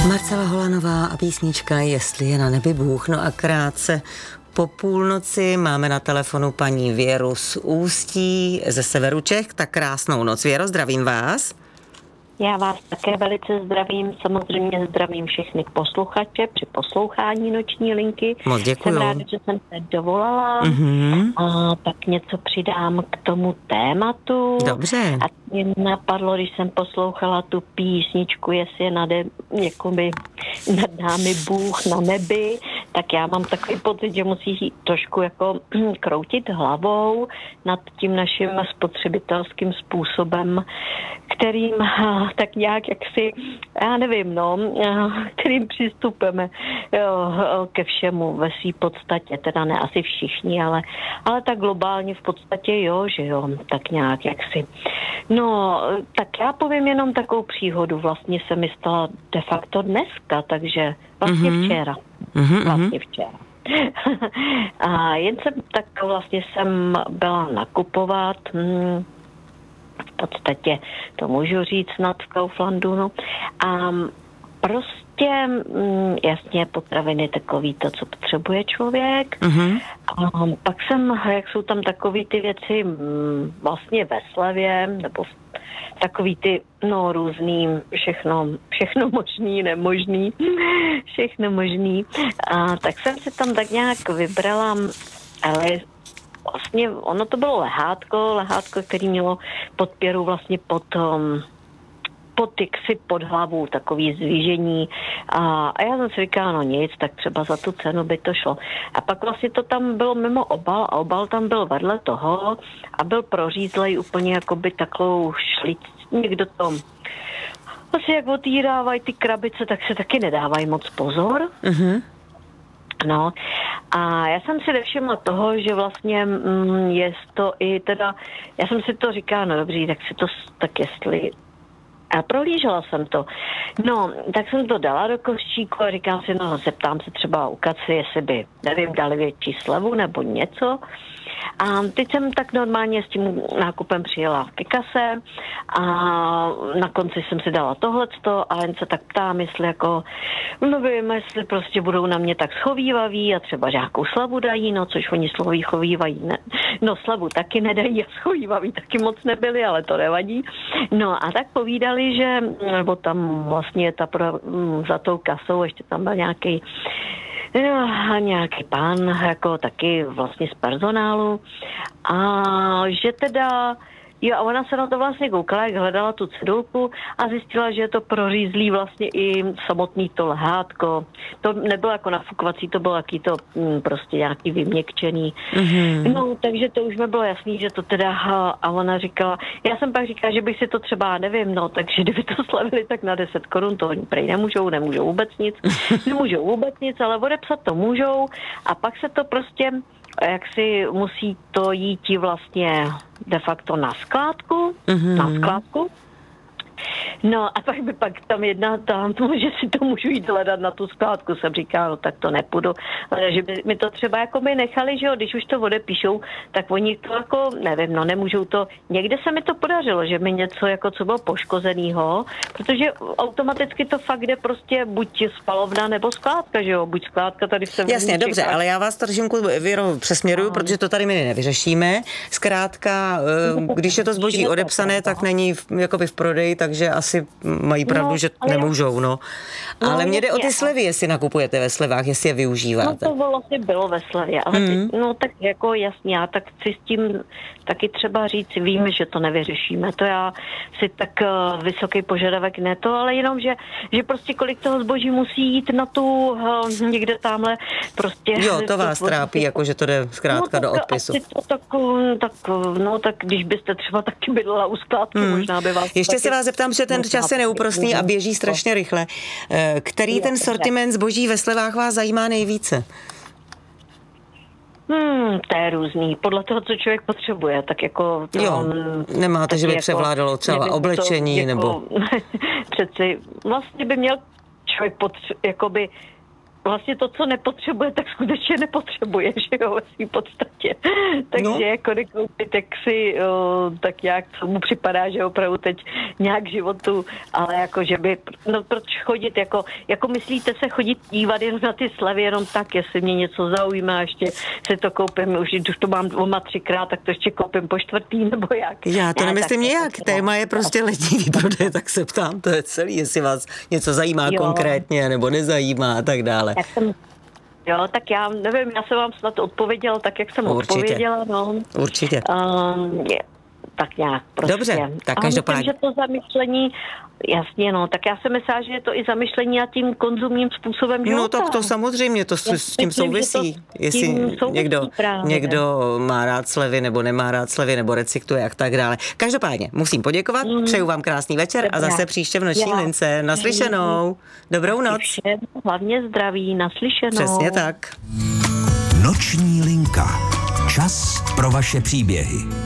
Marcela Holanová a písnička Jestli je na nebi Bůh. No a krátce po půlnoci máme na telefonu paní Věru z Ústí ze severu Čech. Tak krásnou noc. Věro, zdravím vás. Já vás také velice zdravím, samozřejmě zdravím všechny posluchače při poslouchání Noční linky. Moc děkuju. Jsem ráda, že jsem se dovolala. A tak něco přidám k tomu tématu. Dobře. A mě napadlo, když jsem poslouchala tu písničku, jestli je nad námi Bůh na nebi, tak já mám takový pocit, že musí trošku jako kroutit hlavou nad tím naším spotřebitelským způsobem, kterým tak nějak jaksi, já nevím, kterým přistupujeme ke všemu ve své podstatě, teda ne asi všichni, ale tak globálně v podstatě že jo, tak nějak jaksi. No, tak já povím jenom takovou příhodu, vlastně se mi stala de facto dneska, takže vlastně včera. Vlastně včera. A jen jsem byla nakupovat, v podstatě to můžu říct nad v Kauflandu, no. A prostě jasně potraviny takový to, co potřebuje člověk. A pak jak jsou tam takový ty věci vlastně ve slevě, nebo takový ty, různý, všechno možný, nemožný, všechno možný. A tak jsem si tam tak nějak vybrala, ale vlastně ono to bylo lehátko, který mělo podpěru vlastně pod hlavu, takový zvížení. A já jsem si říkala, nic, tak třeba za tu cenu by to šlo. A pak vlastně to tam bylo mimo obal a obal tam byl vedle toho a byl prořízlej úplně jakoby takovou šlic. Někdo to asi jak otvírávají ty krabice, tak se taky nedávají moc pozor. No a já jsem si nevšimla toho, že vlastně je to i teda, já jsem si to říkala, dobrý, tak jestli, a prohlížela jsem to. No, tak jsem to dala do košíku a říkám si, zeptám se třeba u Kaci, jestli by, nevím, dali větší slevu nebo něco. A teď jsem tak normálně s tím nákupem přijela ke kase a na konci jsem si dala tohleto a jen se tak ptám, jestli nevím, jestli prostě budou na mě tak schovývaví a třeba nějakou slavu dají, což oni schovývají, ne. No slavu taky nedají a schovývaví taky moc nebyli, ale to nevadí. No a tak povídali, že, nebo tam vlastně za tou kasou ještě tam byl nějaký pán, jako taky vlastně z personálu a že teda, a ona se na to vlastně koukala, jak hledala tu cedulku a zjistila, že je to prořízlý vlastně i samotný to lehátko. To nebylo jako nafukovací, to bylo jaký to prostě nějaký vyměkčený. No, takže to už mi bylo jasný, že to teda, a ona říkala, já jsem pak říkala, že bych si to třeba, nevím, takže kdyby to slavili, tak na 10 korun, to oni prej nemůžou vůbec nic, ale odepsat to můžou a pak se to prostě jak si musí to jít vlastně de facto na skládku, No a pak tam že si to můžu jít hledat na tu skládku, jsem říkala, tak to nepůjdu, ale že by mi to třeba jako by nechali, že jo, když už to odepíšou, tak oni to jako, nevím, nemůžou to, někde se mi to podařilo, že mi něco jako co bylo poškozenýho, protože automaticky to fakt jde prostě buď spalovna nebo skládka, že jo, buď skládka tady v severní. Jasně, dobře, ale já vás trošku, Věro, přesměruju, protože to tady my nevyřešíme. Zkrátka, když je to zboží odepsané, tak není jakoby v prodeji, takže asi mají pravdu, že nemůžou, Ale mně jde o ty slevy, jestli nakupujete ve slevách, jestli je využíváte. To vlastně bylo ve slevě, ale tak jako jasně, já tak chci s tím taky třeba říct, vím, že to nevyřešíme, to já si tak vysoký požadavek ale jenom, že prostě kolik toho zboží musí jít na tu někde tamhle prostě. Jo, to vás trápí, jako že to jde zkrátka do odpisu. Tak když byste třeba taky bydlela u skládky, možná by vás. Ještě se vás zeptám, že ten čas je neúprosný a běží strašně rychle. Který ten sortiment zboží ve slevách vás zajímá nejvíce? To je různý. Podle toho, co člověk potřebuje, tak jako. Nemáte, že by převládalo třeba oblečení, nebo. Přeci vlastně by měl člověk jakoby vlastně to, co nepotřebuje, tak skutečně nepotřebuje, že jo, ve svým podstatě. Takže jako nekoupit, tak nějak, co mu připadá, že opravdu teď nějak životu, ale jako, že by, no proč chodit, jako myslíte se chodit dívat jen na ty slevy, jenom tak, jestli mě něco zaujímá, ještě se to koupím, už to mám 2-3krát, tak to ještě koupím po 4. nebo jak. Já to nemyslím nějak, téma je prostě letní výprodej, tak se ptám, to je celý, jestli vás něco zajímá konkrétně, nebo nezajímá a tak dále. Jo, tak já nevím, já jsem vám snad odpověděla tak, jak jsem odpověděla. No. Určitě. Tak nějak prostě. Dobře, tak každopádně. Myslím, že to zamyšlení, jasně, no, tak já si myslím, že je to i zamyšlení a tím konzumním způsobem života. No tak to samozřejmě, to s tím souvisí. Jestli někdo má rád slevy, nebo nemá rád slevy, nebo recykluje a tak dále. Každopádně, musím poděkovat, přeju vám krásný večer a zase příště v noční lince. Naslyšenou. Dobrou noc. Hlavně zdraví, naslyšenou. Přesně tak. Noční linka. Čas pro vaše příběhy.